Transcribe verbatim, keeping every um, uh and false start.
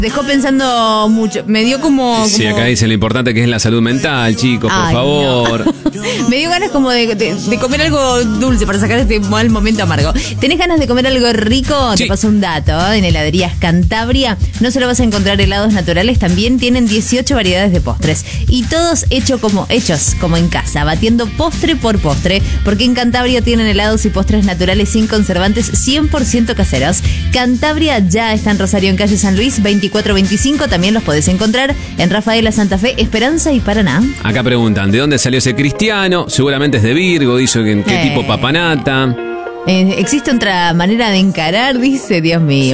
Dejó pensando mucho. Me dio como. Sí, como... acá dice lo importante que es la salud mental, chicos, por Ay, favor. No. Me dio ganas como de, de, de comer algo dulce para sacar este mal momento amargo. ¿Tenés ganas de comer algo rico? Sí. Te paso un dato. ¿eh? En heladerías Cantabria no solo vas a encontrar helados naturales, también tienen dieciocho variedades de postres. Y todos hecho como, hechos como en casa, batiendo postre por postre. Porque en Cantabria tienen helados y postres naturales sin conservantes, cien por ciento caseros. Cantabria ya está en Rosario, en calle San Luis, veinticuatro veinticinco. También los podés encontrar en Rafaela, Santa Fe, Esperanza y Paraná. Acá preguntan, ¿de dónde salió ese cristiano? Seguramente es de Virgo, dice que qué Eh. tipo papanata. Eh, existe otra manera de encarar, dice, Dios mío.